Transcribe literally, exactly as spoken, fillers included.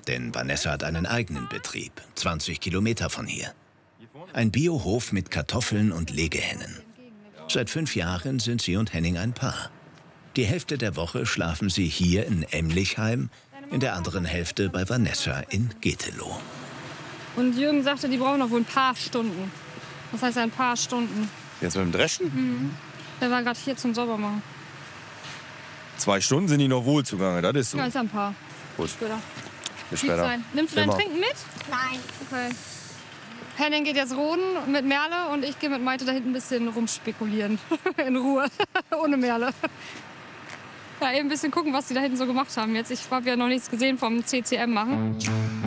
denn Vanessa hat einen eigenen Betrieb, zwanzig Kilometer von hier. Ein Biohof mit Kartoffeln und Legehennen. Seit fünf Jahren sind sie und Henning ein Paar. Die Hälfte der Woche schlafen sie hier in Emlichheim, in der anderen Hälfte bei Vanessa in Getelow. Und Jürgen sagte, die brauchen noch wohl ein paar Stunden. Das heißt ein paar Stunden. Jetzt mit dem Dreschen? Mhm. Der war gerade hier zum Saubermachen. Zwei Stunden sind die noch wohl zugange, das ist so. Ja, ist ein paar. Gut. Später. Bis Liegt später. sein. Nimmst du dein Immer. Trinken mit? Nein. Okay. Henning geht jetzt roden mit Merle und ich gehe mit Maite da hinten ein bisschen rumspekulieren. In Ruhe. Ohne Merle. Ja, eben ein bisschen gucken, was die da hinten so gemacht haben jetzt. Ich habe ja noch nichts gesehen vom C C M machen.